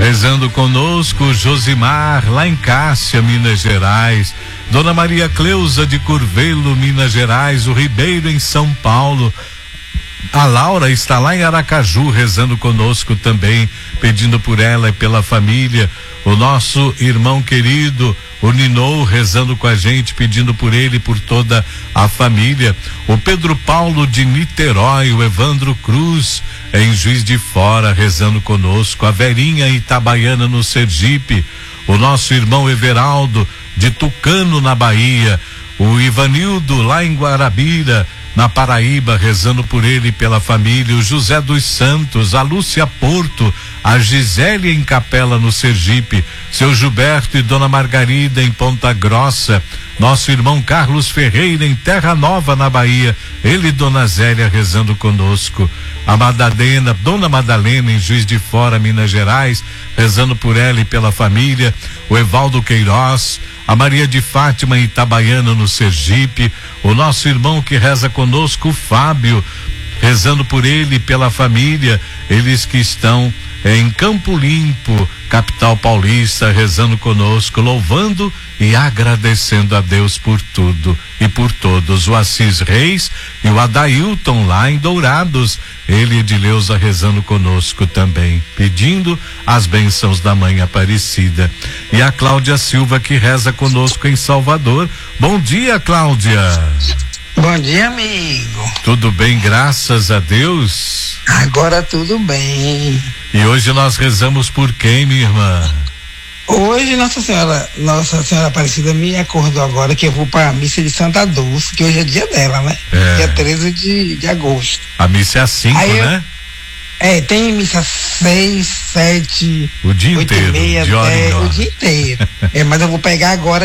Rezando conosco, Josimar, lá em Cássia, Minas Gerais. Dona Maria Cleusa de Curvelo, Minas Gerais. O Ribeiro em São Paulo. A Laura está lá em Aracaju rezando conosco também, pedindo por ela e pela família. O nosso irmão querido, o Ninou, rezando com a gente, pedindo por ele e por toda a família. O Pedro Paulo de Niterói, o Evandro Cruz em Juiz de Fora, rezando conosco. A Verinha Itabaiana no Sergipe. O nosso irmão Everaldo de Tucano, na Bahia. O Ivanildo lá em Guarabira, na Paraíba, rezando por ele e pela família. O José dos Santos, a Lúcia Porto, a Gisele em Capela, no Sergipe. Seu Gilberto e Dona Margarida em Ponta Grossa. Nosso irmão Carlos Ferreira em Terra Nova, na Bahia. Ele e Dona Zélia rezando conosco. A Madalena, Dona Madalena em Juiz de Fora, Minas Gerais, rezando por ela e pela família. O Evaldo Queiroz, a Maria de Fátima em Itabaiana, no Sergipe. O nosso irmão que reza conosco, o Fábio, rezando por ele e pela família. Eles que estão em Campo Limpo, capital paulista, rezando conosco, louvando e agradecendo a Deus por tudo e por todos. O Assis Reis e o Adailton lá em Dourados, ele e Edileuza rezando conosco também, pedindo as bênçãos da Mãe Aparecida. E a Cláudia Silva que reza conosco em Salvador. Bom dia, Cláudia. Bom dia, amigo. Tudo bem, graças a Deus? Agora tudo bem. E hoje nós rezamos por quem, minha irmã? Hoje Nossa Senhora Aparecida me acordou agora que eu vou para a missa de Santa Dulce, que hoje é dia dela, né? Dia 13 de agosto. A missa é às 5, né? Tem missa 6, 7, o dia 8 inteiro, e meia, de hora em hora. O dia inteiro. Mas eu vou pegar agora